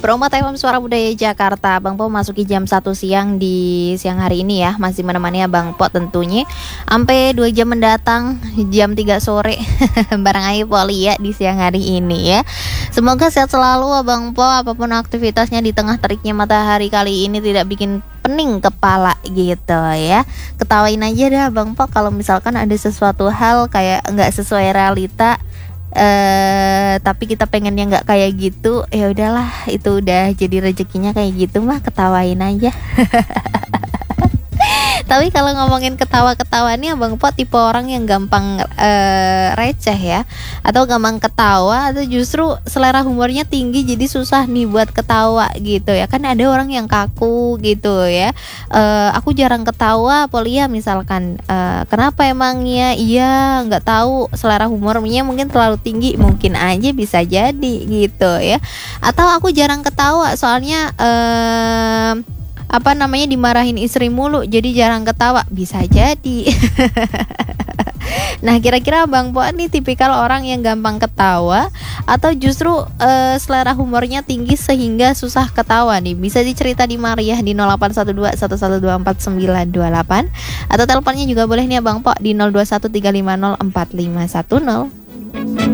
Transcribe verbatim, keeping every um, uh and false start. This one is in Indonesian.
Promo T F M Suara Budaya Jakarta. Bang Po masuki jam satu siang di siang hari ini ya. Masih menemani Abang Po tentunya sampai dua jam mendatang, jam tiga sore. Bareng Ayu Poli ya di siang hari ini ya. Semoga sehat selalu Abang Po, apapun aktivitasnya di tengah teriknya matahari kali ini tidak bikin pening kepala gitu ya. Ketawain aja dah Bang Po kalau misalkan ada sesuatu hal kayak nggak sesuai realita, eh tapi kita pengennya nggak kayak gitu, ya udahlah, itu udah jadi rezekinya kayak gitu mah, ketawain aja. Tapi kalau ngomongin ketawa-ketawa nih Abang Po tipe orang yang gampang uh, receh ya, atau gampang ketawa, atau justru selera humornya tinggi jadi susah nih buat ketawa gitu ya. Kan ada orang yang kaku gitu ya. uh, Aku jarang ketawa Polia misalkan, uh, kenapa emangnya? Iya nggak tahu, selera humornya mungkin terlalu tinggi, mungkin aja, bisa jadi gitu ya. Atau aku jarang ketawa soalnya uh, apa namanya dimarahin istri mulu jadi jarang ketawa, bisa jadi. Nah kira-kira Bang Po nih tipikal orang yang gampang ketawa atau justru uh, selera humornya tinggi sehingga susah ketawa nih? Bisa dicerita di Maria di nol delapan satu dua satu satu dua empat sembilan dua delapan, atau teleponnya juga boleh nih Bang Po di nol dua satu tiga lima nol empat lima satu nol.